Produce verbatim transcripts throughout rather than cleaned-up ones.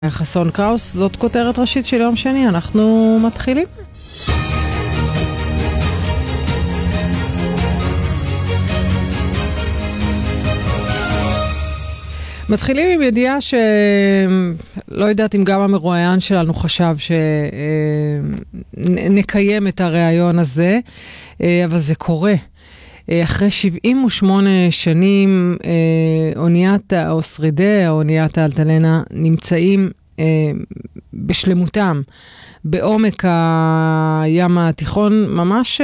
חסון קראוס, זאת כותרת ראשית של יום שני, אנחנו מתחילים. מתחילים עם ידיעה שלא יודעת אם גם המרואיין שלנו חשב שנקיים את הרעיון הזה, אבל זה קורה. אחרי שבעים ושמונה שנים, אוניית או שרידי האוניית האלטלנה נמצאים בשלמותם בעומק הים התיכון, ממש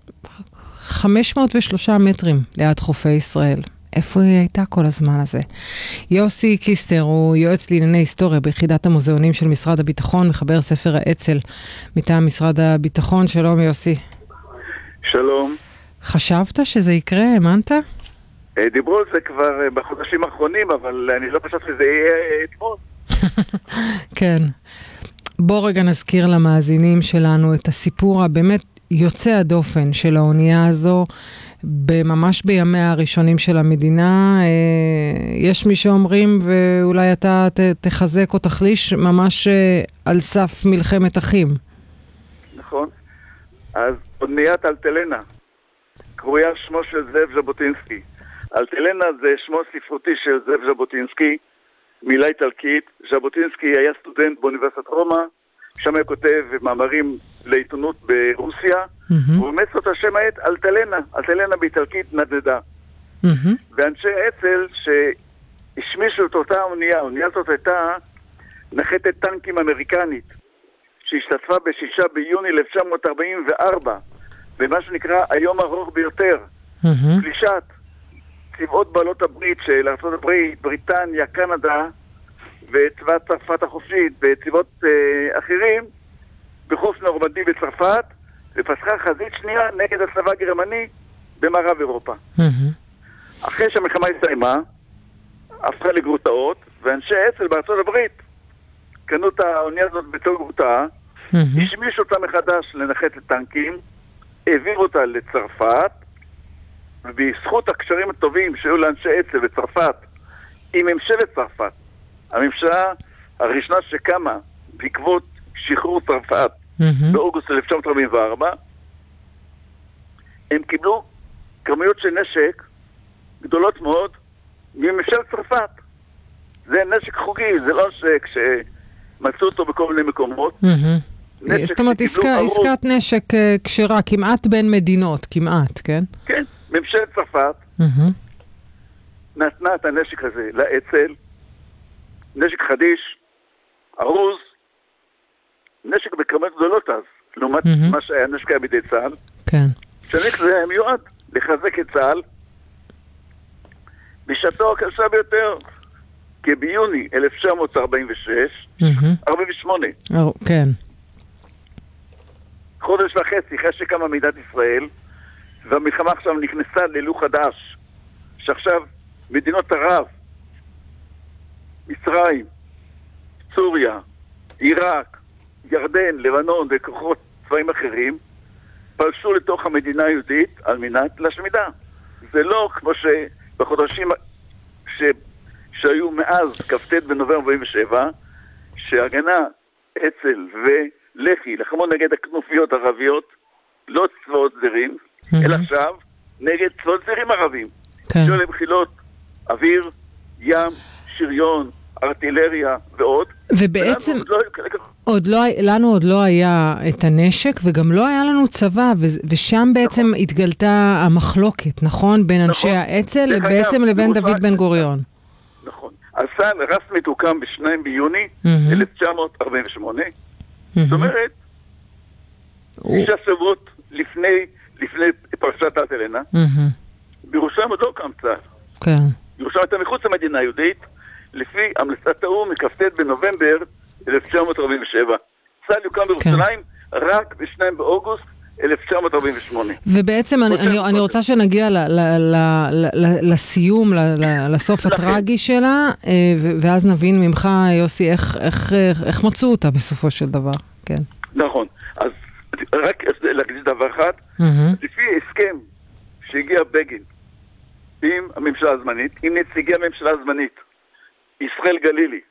חמש מאות ושלושה מטרים ליד חופי ישראל. איפה היא הייתה כל הזמן הזה? יוסי קיסטר הוא יועץ לענייני היסטוריה ביחידת המוזיאונים של משרד הביטחון, מחבר ספר האצ"ל מטעם משרד הביטחון. שלום יוסי. שלום. חשבת שזה יקרה? האמנת? דיברו על זה כבר בחודשים האחרונים, אבל אני לא חשבתי שזה יהיה אתמול. כן. בוא רגע נזכיר למאזינים שלנו את הסיפור הבאמת יוצא הדופן של האונייה הזו, ממש בימיה הראשונים של המדינה. יש מי שאומרים, ואולי אתה תחזק או תחליש, ממש על סף מלחמת אחים. נכון. אז אוניית אלטלנה, קרויה שמו של זאב ז'בוטינסקי. אלטלנה זה שמו ספרותי של זאב ז'בוטינסקי, מילה איטלקית. ז'בוטינסקי היה סטודנט באוניברסיטת רומא, שם היה כותב מאמרים לעיתונות ברוסיה, mm-hmm. הוא אומץ את השם העט אלטלנה, אלטלנה באיטלקית נדנדה. Mm-hmm. ואנשי אצ"ל שהשמישו את אותה אונייה, האונייה הזאת הייתה נחתת טנקים אמריקנית, שהשתתפה בשישה ביוני אלף תשע מאות ארבעים וארבע, במה שנקרא היום הארוך ביותר, mm-hmm. פלישת צבאות בעלות הברית של ארצות הברית, בריטניה, קנדה, וצבא צרפת החופשית וצבאות אה, אחרים בחוף נורמנדי בצרפת, ופסחה חזית שנייה נגד הצבא הגרמני במערב אירופה. Mm-hmm. אחרי שהמלחמה הסתיימה, הפכה לגרוטאות, ואנשי אצ"ל בארצות הברית קנו את האונייה הזאת בתור גרוטה, mm-hmm. השמישו אותה מחדש לנחת לטנקים, העבירו אותה לצרפת, ובזכות הקשרים הטובים שהיו לאנשי אצ"ל בצרפת עם ממשלת צרפת, הממשלה הראשונה שקמה בעקבות שחרור צרפת mm-hmm. באוגוסט אלף תשע מאות ארבעים וארבע, הם קיבלו כמויות של נשק גדולות מאוד מממשלת צרפת. זה נשק חוגי, זה לא נשק שמצאו אותו בכל מיני מקומות. Mm-hmm. זאת אומרת, עסקה, עסקת נשק כשרה, כמעט בין מדינות, כמעט, כן? כן, ממשלת צרפת mm-hmm. נתנה את הנשק הזה לאצ"ל, נשק חדיש, ארוז, נשק בכמות גדולות אז, לעומת mm-hmm. מה שהיה נשק היה בידי צה"ל. כן. שנשק זה מיועד לחזק את צה"ל בשעתו הקשה ביותר, כי ביוני אלף תשע מאות ארבעים ושש, mm-hmm. ארבעים ושמונה. Oh, כן. חודש וחצי אחרי שקמה מדינת ישראל, והמלחמה עכשיו נכנסה ללוח חדש, שעכשיו מדינות ערב, מצרים, סוריה, עיראק, ירדן, לבנון וכוחות צבאים אחרים פלשו לתוך המדינה היהודית על מנת להשמידה. זה לא כמו שבחודשים ש... שהיו מאז כ"ט בנובמבר ארבעים ושבע, שהגנה אצ"ל ולח"י לחמו נגד הכנופיות ערביות, לא צבאות זרים, mm-hmm. אלא עכשיו נגד צבאות זרים ערבים. כן. שהיו להם חילות אוויר, ים, שריון, ארטילריה ועוד. ובעצם עוד לא, לנו עוד לא היה את הנשק, וגם לא היה לנו צבא, ושם בעצם נכון. התגלתה המחלוקת, נכון? בין אנשי נכון. האצ"ל בעצם לבין דוד בן גוריון. נכון. הסל רסמית הוקם בשניים ביוני אלף תשע מאות ארבעים ושמונה. זאת אומרת, שישה שבועות לפני, לפני פרשת אלטלנה, בירושלים עוד לא הוקם צה"ל. כן. ירושלים הייתה מחוץ למדינה היהודית, לפי המלצת האו"ם מכ"ט בנובמבר אלף תשע מאות ארבעים ושבע. צה"ל יוקם בירושלים כן. רק בשניים באוגוסט אלף תשע מאות ארבעים ושמונה. ובעצם אני, אני, אני רוצה שנגיע ל, ל, ל, ל, ל, לסיום, ל, ל, לסוף הטרגי שלה, ואז נבין ממך, יוסי, איך, איך, איך מצאו אותה בסופו של דבר. כן. נכון. אז רק להגיד דבר אחד, mm-hmm. לפי הסכם שהגיע בגין עם הממשלה הזמנית, עם נציגי הממשלה הזמנית, ישראל גלילי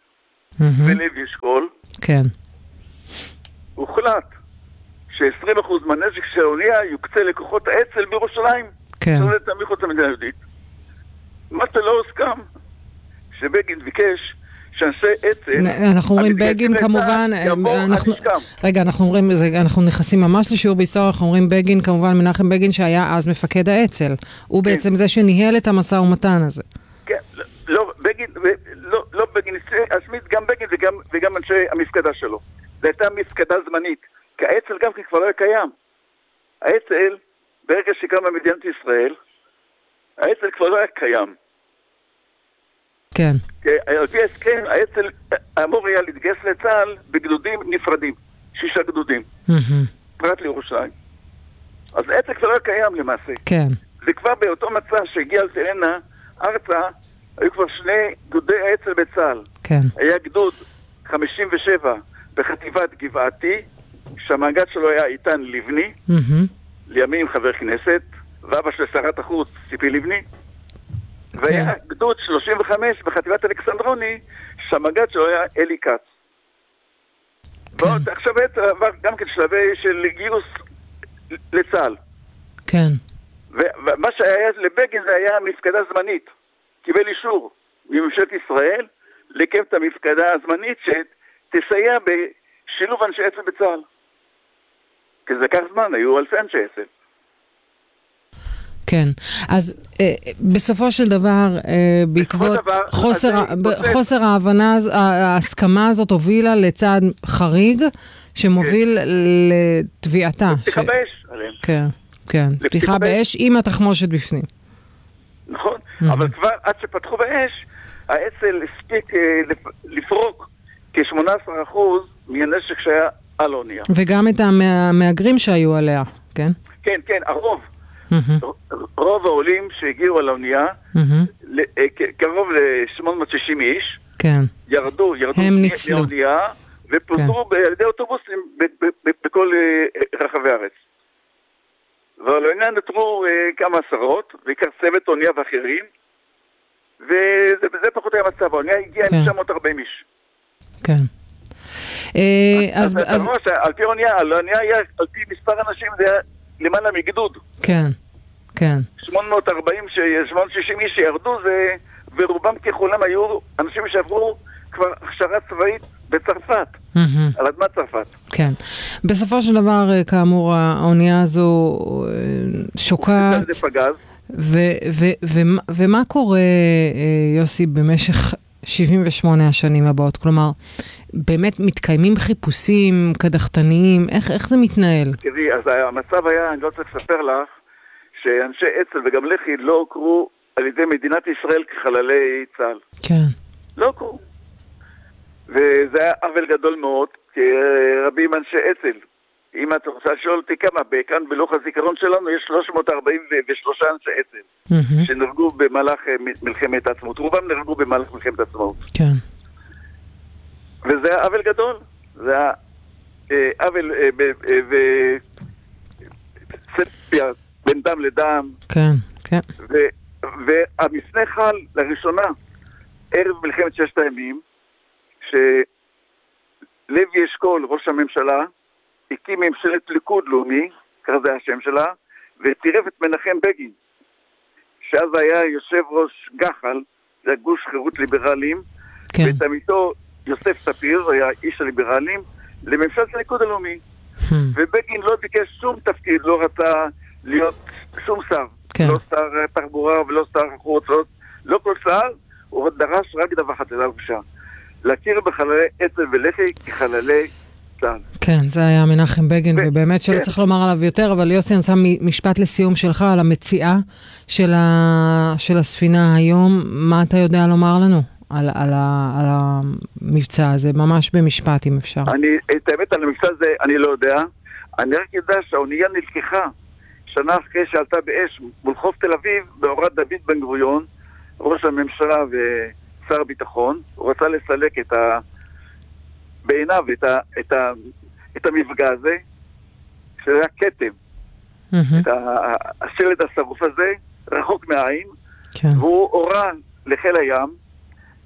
ולוי אשכול, כן. הוחלט ש-עשרים אחוז מהנשק של האונייה יוקצה לכוחות האצ"ל בירושלים. כן. שלא לתמיך אותה מדינה יהודית. מה שלא הוסכם, שבגין ביקש שאנשי אצ"ל... אנחנו אומרים בגין כמובן... רגע, אנחנו אומרים, אנחנו נכנסים ממש לשיעור בהיסטוריה, אנחנו אומרים בגין, כמובן מנחם בגין שהיה אז מפקד האצ"ל. הוא בעצם זה שניהל את המשא ומתן הזה. כן, לא, בגין, לא בגין, עצמית, גם בגין וגם אנשי המפקדה שלו. זו הייתה מפקדה זמנית. כי האצ"ל גם כבר לא היה קיים. האצ"ל, ברגע שקמה מדינת ישראל, האצ"ל כבר לא היה קיים. כן. על פי הסכם, האצ"ל אמור היה להתגייס לצה"ל בגדודים נפרדים. שישה גדודים. פרט לירושלים. אז האצ"ל כבר לא היה קיים למעשה. כן. וכבר באותו מצב שהגיע אלטלנה, ארצה, היו כבר שני גדודי האצ"ל בצה"ל. כן. היה גדוד חמישים ושבע בחטיבת גבעתי, שהמנגד שלו היה איתן לבני, לימים חבר כנסת, ואבא של שרת החוץ, ציפי לבני, והיה גדוד שלושים וחמש בחטיבת אלכסנדרוני, שהמנגד שלו היה אלי כץ. ועכשיו עבר גם כן שלבי של גיוס לצה"ל. כן. ומה שהיה לבגין זה היה מפקדה זמנית. קיבל אישור מממשלת ישראל לקיים את המפקדה הזמנית שתסייע בשילוב אנשי אצ"ל בצה"ל. כי זה כך זמן, היו אלפי אנשי אצ"ל. כן, אז אה, בסופו של דבר, אה, בעקבות דבר, חוסר, ב- חוסר ההבנה, ההסכמה הזאת הובילה לצעד חריג, שמוביל כן. לתביעתה. פתיחה ש... באש עליהם. כן, כן, פתיחה באש עם התחמושת בפנים. נכון, mm-hmm. אבל כבר עד שפתחו באש, האצ"ל הספיק אה, לפרוק כ-שמונה עשר אחוז מהנשק שהיה על האונייה. וגם את המהגרים שהיו עליה, כן? כן, כן, הרוב. Mm-hmm. רוב העולים שהגיעו על האונייה, mm-hmm. קרוב ל-שמונה מאות ושישים איש, כן. ירדו, ירדו מהאונייה, ופוזרו כן. בידי אוטובוסים בכל רחבי הארץ. ועל האונייה נותרו כמה עשרות, בעיקר צוות אונייה ואחרים, וזה פחות היה מצב, האונייה הגיעה עם תשע מאות וארבעים איש. כן. אז על פי האונייה, האונייה היה על פי מספר אנשים, זה היה למעלה מגדוד. כן, כן. שמונה מאות וארבעים, שמונה מאות ושישים איש שירדו, ורובם ככולם היו אנשים שעברו כבר הכשרה צבאית בצרפת, על אדמת צרפת. כן. בסופו של דבר, כאמור, האונייה הזו שוקעת. ומה קורה, יוסי, במשך שבעים ושמונה השנים הבאות? כלומר, באמת מתקיימים חיפושים קדחתניים? איך, איך זה מתנהל? תראי, אז המצב היה, אני לא צריך לספר לך, שאנשי אצ"ל וגם לח"י לא הוכרו על ידי מדינת ישראל כחללי צה"ל. כן. לא הוכרו. וזה היה עוול גדול מאוד, כי רבים אנשי אצ"ל. אם את רוצה לשאול אותי כמה, כאן בלוח הזיכרון שלנו יש שלוש מאות ארבעים ושלושה אנשי אצ"ל, mm-hmm. שנהרגו במהלך מלחמת העצמאות. רובם נהרגו במהלך מלחמת העצמאות. כן. וזה היה עוול גדול. זה היה עוול וספיה בין דם לדם. כן, כן. והמפנה חל לראשונה ערב מלחמת ששת הימים, שלוי אשכול, ראש הממשלה, הקים ממשלת ליכוד לאומי, כך זה השם שלה, וצירף את מנחם בגין, שאז היה יושב ראש גח"ל, זה גוש חירות ליברלים, כן. ותמיתו יוסף ספיר, היה איש הליברלים, לממשלת הליכוד הלאומי. Hmm. ובגין לא ביקש שום תפקיד, לא רצה להיות שום שר. כן. לא שר תחבורה ולא שר חוץ, לא, לא כל שר, הוא דרש רק דבר אחד, זה בבקשה. להכיר בחללי אצ"ל ולח"י כחללי צה"ל. כן, זה היה מנחם בגין, ו- ובאמת שלא כן. צריך לומר עליו יותר, אבל יוסי, אני רוצה משפט לסיום שלך על המציאה של, ה... של הספינה היום. מה אתה יודע לומר לנו על, על, ה... על המבצע הזה? ממש במשפט, אם אפשר. אני, את האמת על המבצע הזה, אני לא יודע. אני רק יודע שהאונייה נלקחה שנה אחרי שעלתה באש מול חוף תל אביב, בהוראת דוד בן גוריון, ראש הממשלה ושר הביטחון. הוא רצה לסלק את ה... בעיניו את, ה, את, ה, את המפגע הזה, שזה היה כתם. Mm-hmm. את ה, השלד השרוף הזה, רחוק מהעין, כן. והוא הורה לחיל הים,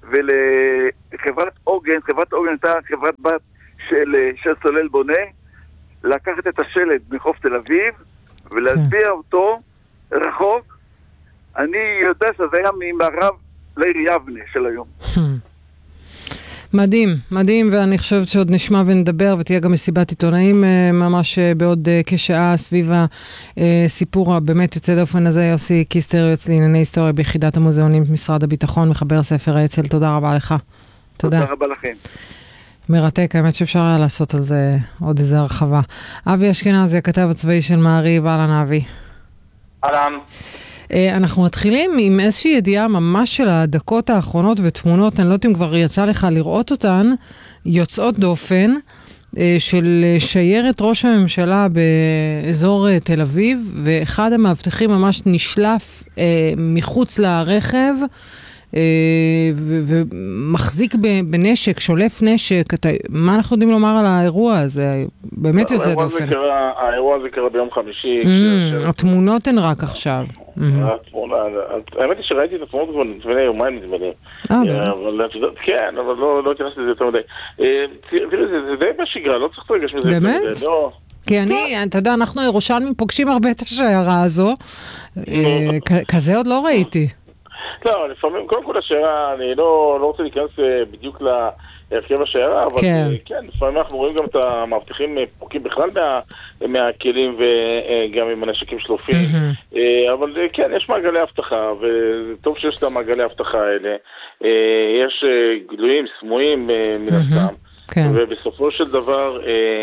ולחברת עוגן, חברת עוגן הייתה חברת בת של, של סולל בונה, לקחת את השלט מחוף תל אביב ולהצביע אותו רחוק. אני יודע שזה היה ממערב לעיר יבנה של היום. מדהים, מדהים, ואני חושבת שעוד נשמע ונדבר, ותהיה גם מסיבת עיתונאים ממש בעוד כשעה סביב הסיפור הבאמת יוצא דופן הזה. יוסי קיסטר, יועץ לענייני היסטוריה ביחידת המוזיאונים במשרד הביטחון, מחבר ספר האצ"ל, תודה רבה לך. תודה. תודה רבה לכם. מרתק, האמת שאפשר היה לעשות על זה עוד איזה הרחבה. אבי אשכנזי, הכתב הצבאי של מעריב, אהלן אבי. אהלן. אנחנו מתחילים עם איזושהי ידיעה ממש של הדקות האחרונות ותמונות, אני לא יודעת אם כבר יצא לך לראות אותן, יוצאות דופן, של שיירת ראש הממשלה באזור תל אביב, ואחד המאבטחים ממש נשלף מחוץ לרכב, ומחזיק בנשק, שולף נשק. מה אנחנו יודעים לומר על האירוע הזה? באמת יוצא דופן. האירוע הזה קרה ביום חמישי. התמונות הן רק עכשיו. האמת היא שראיתי את התמונות כבר לפני יומיים נדמה לי. כן, אבל לא התייחסתי לזה יותר מדי. תראי, זה די בשגרה, לא צריך להרגש מזה. באמת? כי אני, אתה יודע, אנחנו ירושלמים פוגשים הרבה את השיירה הזו. כזה עוד לא ראיתי. לא, לפעמים, קודם כל השיירה, אני לא, לא רוצה להיכנס בדיוק להרכב השיירה, אבל כן, כן לפעמים אנחנו רואים גם את המאבטחים פורקים בכלל מה, מהכלים וגם עם הנשקים שלופים, mm-hmm. אבל כן, יש מעגלי הבטחה, וטוב שיש את המעגלי הבטחה האלה. יש גלויים, סמויים מן הסתם, mm-hmm. כן. ובסופו של דבר...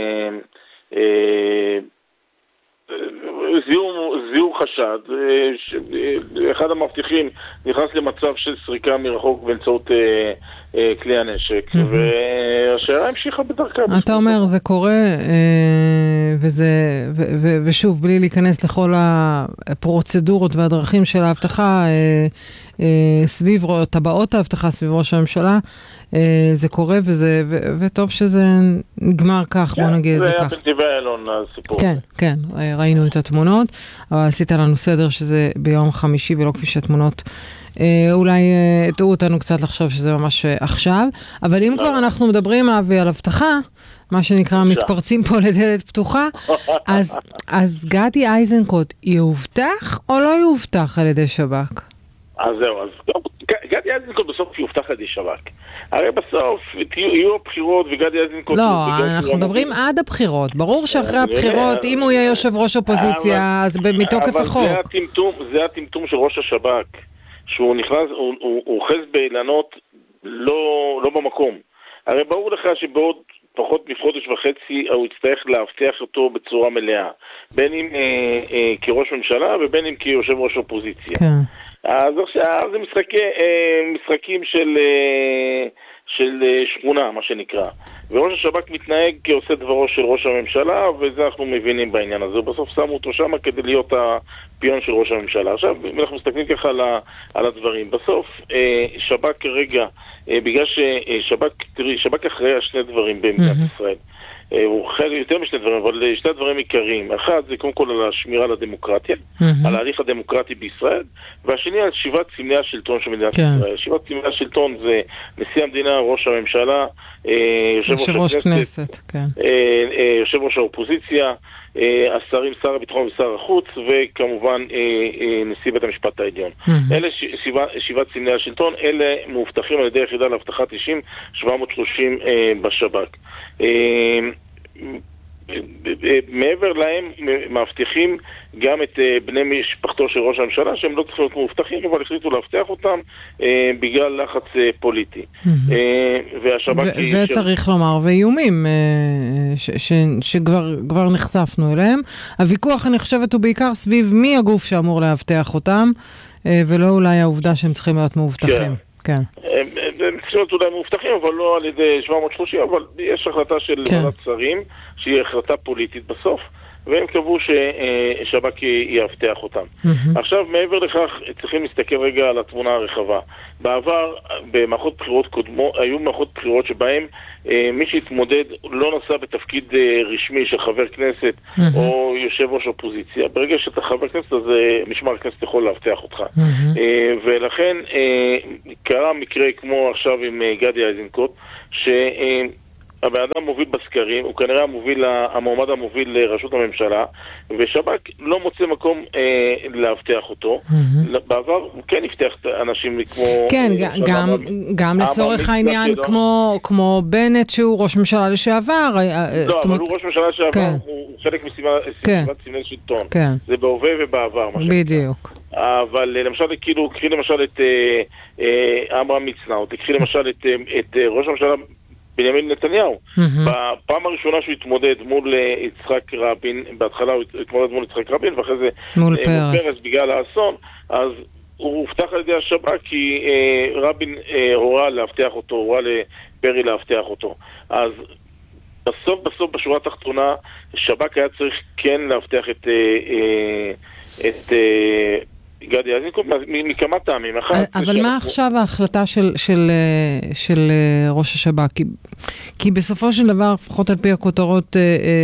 זיהו, זיהו חשד, אחד המבטיחים נכנס למצב של סריקה מרחוק באמצעות כלי הנשק, והשאלה המשיכה בדרכה. אתה אומר, זה קורה, וזה, ושוב, בלי להיכנס לכל הפרוצדורות והדרכים של ההבטחה, סביב, טבעות ההבטחה סביב ראש הממשלה, זה קורה, וזה, וטוב שזה נגמר כך, בוא נגיד את זה כך. זה היה בנתיבי איילון, הסיפור. כן, כן, ראינו את התמונות, אבל עשית לנו סדר שזה ביום חמישי, ולא כפי שהתמונות אולי תראו אותנו קצת לחשוב שזה ממש עכשיו, אבל אם כבר אנחנו מדברים אבי על הבטחה, מה שנקרא מתפרצים פה לדלת פתוחה, אז, אז גדי איזנקוט יובטח או לא יובטח על ידי שב"כ? אז זהו, אז גדי איזנקוט בסוף יובטח על ידי שב"כ. הרי בסוף יהיו הבחירות וגדי איזנקוט... לא, אנחנו מדברים עד הבחירות. ברור שאחרי הבחירות, אם הוא יהיה יושב ראש אופוזיציה, אז מתוקף החוק. זה הטמטום של ראש השב"כ, שהוא נכנס, הוא אוחז באילנות לא במקום. הרי ברור לך שבעוד פחות מחודש וחצי הוא יצטרך להבטיח אותו בצורה מלאה, בין אם כראש ממשלה ובין אם כיושב ראש אופוזיציה. כן. אז עכשיו זה משחקי, משחקים של, של שכונה, מה שנקרא. וראש השב"כ מתנהג כעושה דברו של ראש הממשלה, וזה אנחנו מבינים בעניין הזה. בסוף שמו אותו שם כדי להיות הפיון של ראש הממשלה. עכשיו, אם אנחנו מסתכלים ככה על, על הדברים, בסוף שב"כ כרגע, בגלל ששב"כ, תראי, שב"כ אחראי על שני דברים במדינת mm-hmm. ישראל. הוא חלק יותר משני דברים, אבל שני דברים עיקריים. אחד זה קודם כל על השמירה על הדמוקרטיה, mm-hmm. על ההליך הדמוקרטי בישראל, והשני על שיבת סמלי השלטון של מדינת כן. ישראל. שיבת סמלי השלטון זה נשיא המדינה, ראש הממשלה, יושב ראש הכנסת, כנסת, כן. יושב ראש האופוזיציה, השרים, שר הביטחון ושר החוץ, וכמובן נשיא בית המשפט העליון. Mm-hmm. אלה שיבת סמלי השלטון, אלה מאובטחים על ידי יחידה לאבטחת אישים שבע מאות ושלושים בשב"כ. מעבר להם מאבטחים גם את בני משפחתו של ראש הממשלה, שהם לא צריכים להיות מאובטחים, אבל החליטו להבטח אותם בגלל לחץ פוליטי. וצריך לומר, ואיומים שכבר נחשפנו אליהם. הוויכוח, אני חושבת, הוא בעיקר סביב מי הגוף שאמור להבטח אותם, ולא אולי העובדה שהם צריכים להיות מאובטחים. כן. הם צריכים להיות אולי מאובטחים, אבל לא על ידי שבע מאות ושלושים, אבל יש החלטה של ועדת שרים, שהיא החלטה פוליטית בסוף, והם קבעו ששב"כ יאבטח אותם. Mm-hmm. עכשיו, מעבר לכך, צריכים להסתכל רגע על התמונה הרחבה. בעבר, במערכות בחירות קודמות, היו מערכות בחירות שבהם אה, מי שהתמודד לא נסע בתפקיד אה, רשמי של חבר כנסת mm-hmm. או יושב ראש אופוזיציה. ברגע שאתה חבר כנסת, אז אה, משמר הכנסת יכול להבטח אותך. Mm-hmm. אה, ולכן אה, קרה מקרה כמו עכשיו עם אה, גדי איזנקוט, ש... אה, הבן אדם מוביל בסקרים, הוא כנראה המוביל, המועמד המוביל לראשות הממשלה, ושב"כ לא מוצא מקום אה, להבטח אותו. Mm-hmm. בעבר הוא כן יפתח אנשים כמו... כן, אה, גם, גם, גם לצורך העניין כמו, כמו בנט שהוא ראש ממשלה לשעבר. לא, אבל הוא ראש ממשלה לשעבר, כן. הוא חלק מסיבת כן. סמלי שלטון. כן. זה בהווה ובעבר. בדיוק. אבל למשל, כאילו, קחי למשל את עמרם מצנע, או תקחי למשל את, את ראש הממשלה בנימין נתניהו. Mm-hmm. בפעם הראשונה שהוא התמודד מול יצחק רבין, בהתחלה הוא התמודד מול יצחק רבין, ואחרי זה מול פרס. פרס בגלל האסון, אז הוא הובטח על ידי השב"כ כי אה, רבין אה, הורה להבטח אותו, הורה לפרי להבטח אותו. אז בסוף בסוף בשורה התחתונה, שב"כ היה צריך כן להבטח את... אה, אה, את אה, גדי איזנקוט מכמה טעמים. אבל מה עכשיו ההחלטה של ראש השב"כ? כי בסופו של דבר, לפחות על פי הכותרות,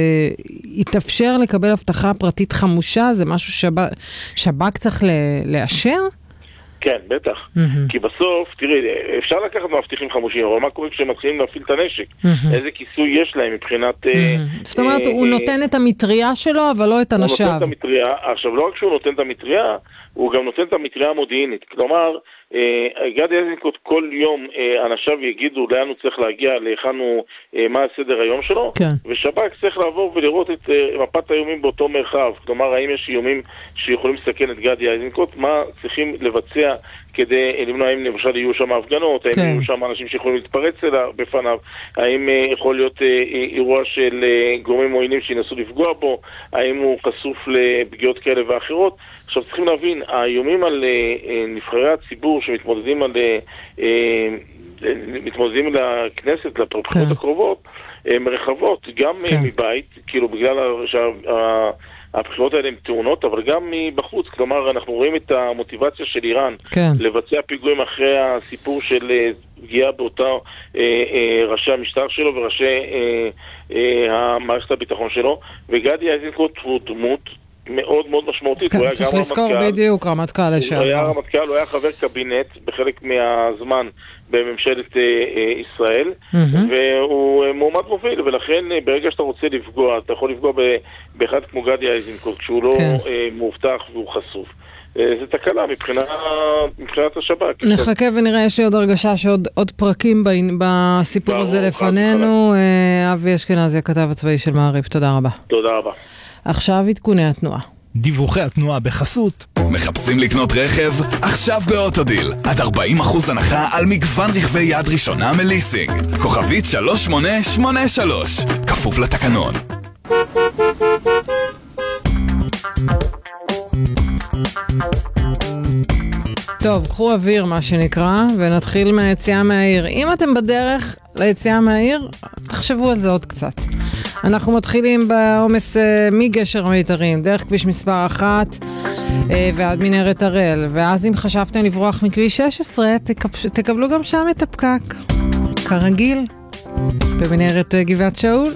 יתאפשר לקבל הבטחה פרטית חמושה, זה משהו שב"כ צריך לאשר? כן, בטח. כי בסוף, תראי, אפשר לקחת מאבטחים חמושים, אבל מה קורה כשהם מתחילים להפעיל את הנשק? איזה כיסוי יש להם מבחינת... זאת אומרת, הוא נותן את המטריה שלו, אבל לא את הנשב. הוא נותן את המטריה, עכשיו לא רק שהוא נותן את המטריה, הוא גם נותן את המטריה המודיעינית. כלומר, גדי איזנקוט כל יום אנשיו יגידו לאן הוא צריך להגיע, להיכן הוא, מה הסדר היום שלו, כן. ושב"כ צריך לעבור ולראות את מפת האיומים באותו מרחב. כלומר, האם יש איומים שיכולים לסכן את גדי איזנקוט, מה צריכים לבצע כדי למנוע, האם למשל יהיו שם הפגנות, האם כן. יהיו שם אנשים שיכולים להתפרץ בפניו, האם יכול להיות אירוע של גורמים עוינים שינסו לפגוע בו, האם הוא חשוף לפגיעות כאלה ואחרות. עכשיו צריכים להבין, האיומים על נבחרי הציבור שמתמודדים על מתמודדים לכנסת, לבחירות כן. הקרובות, הן רחבות, גם כן. מבית, כאילו בגלל שהבחירות האלה הן טעונות, אבל גם מבחוץ. כלומר, אנחנו רואים את המוטיבציה של איראן כן. לבצע פיגועים אחרי הסיפור של פגיעה באותה אה, אה, ראשי המשטר שלו וראשי אה, אה, המערכת הביטחון שלו, וגדי איזנקוט הוא דמות מאוד מאוד משמעותית. כן, צריך לזכור בדיוק רמטכ"ל לשעבר. הוא היה רמטכ"ל, הוא היה חבר קבינט בחלק מהזמן בממשלת אה, אה, ישראל, mm-hmm. והוא אה, מועמד מוביל, ולכן אה, ברגע שאתה רוצה לפגוע, אתה יכול לפגוע ב, באחד כמו גדי איזנקוט, כשהוא לא כן. אה, מובטח והוא חשוף. אה, זה תקלה מבחינה, מבחינת השב"כ. נחכה ונראה, יש לי עוד הרגשה שעוד עוד פרקים ב, בסיפור ברור, הזה לפנינו. אה, אבי אשכנזי, הכתב הצבאי של מעריב, תודה רבה. תודה רבה. עכשיו עדכוני התנועה. דיווחי התנועה בחסות. מחפשים לקנות רכב? עכשיו באוטודיל. עד ארבעים אחוז הנחה על מגוון רכבי יד ראשונה מליסינג. כוכבית שלוש שמונה שמונה שלוש. כפוף לתקנון. טוב, קחו אוויר מה שנקרא, ונתחיל מהיציאה מהעיר. אם אתם בדרך ליציאה מהעיר, תחשבו על זה עוד קצת. אנחנו מתחילים בעומס מגשר המיתרים, דרך כביש מספר אחת ועד מנהרת הראל, ואז אם חשבתם לברוח מכביש שש עשרה, תקבלו גם שם את הפקק, כרגיל, במנהרת גבעת שאול.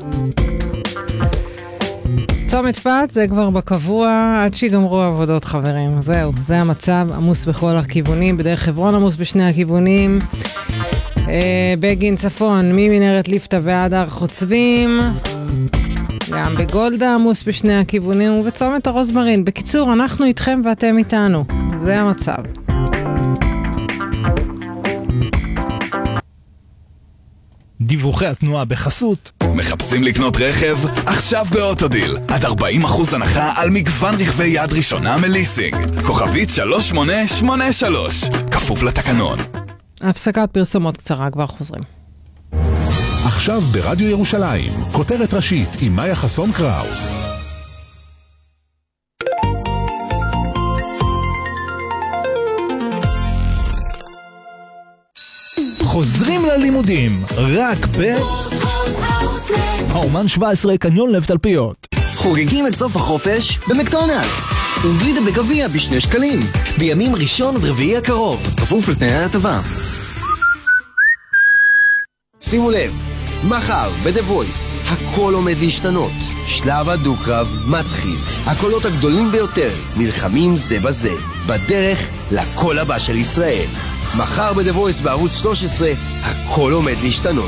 צומת פת זה כבר בקבוע עד שיגמרו העבודות, חברים. זהו, זה המצב, עמוס בכל הכיוונים, בדרך חברון עמוס בשני הכיוונים, בגין צפון ממנהרת ליפתא ועד הר חוצבים, גם בגולדה עמוס בשני הכיוונים, ובצומת הרוזמרין. בקיצור, אנחנו איתכם ואתם איתנו. זה המצב. דיווחי התנועה בחסות. מחפשים לקנות רכב? עכשיו באוטודיל. עד ארבעים אחוז הנחה על מגוון רכבי יד ראשונה מליסינג. כוכבית שלוש שמונה שמונה שלוש. כפוף לתקנון. הפסקת פרסומות קצרה, כבר חוזרים. עכשיו ברדיו ירושלים, כותרת ראשית עם מאיה חסון קראוס. חוזרים ללימודים, רק ב... האומן שבע עשרה קניון לב תלפיות. חוגגים את סוף החופש במקדונלדס. וגלידה בגביע בשני שקלים. בימים ראשון עד רביעי הקרוב. כפוף לתנאי ההטבה. שימו לב, מחר ב-The Voice הכל עומד להשתנות. שלב הדו-קרב מתחיל. הקולות הגדולים ביותר נלחמים זה בזה. בדרך לקול הבא של ישראל. מחר ב-The Voice בערוץ שלוש עשרה הכל עומד להשתנות.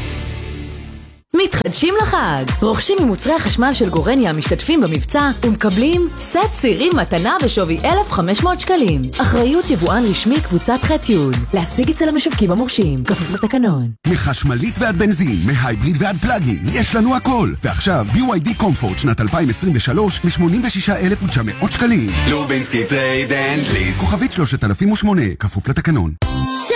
מתחדשים לחג. רוכשים ממוצרי החשמל של גורניה המשתתפים במבצע ומקבלים סט צירים מתנה בשווי אלף וחמש מאות שקלים. אחריות יבואן רשמי קבוצת ח'-י'. להשיג אצל המשווקים המורשים. כפוף לתקנון. מחשמלית ועד בנזין, מהייבריד ועד פלאגין, יש לנו הכל. ועכשיו בי וואי די קומפורט שנת אלפיים עשרים ושלוש ב-שמונים ושישה אלף ותשע מאות שקלים. לובינסקי טרייד אנד ליס. כוכבית שלושת אלפים ושמונה, כפוף לתקנון.